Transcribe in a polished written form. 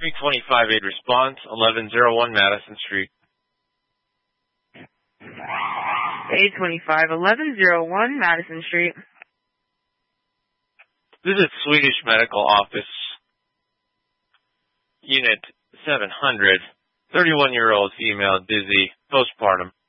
325 aid response, 1101 Madison Street. 825, 1101 Madison Street. This is Swedish Medical Office, Unit 700, 31-year-old female, dizzy, postpartum.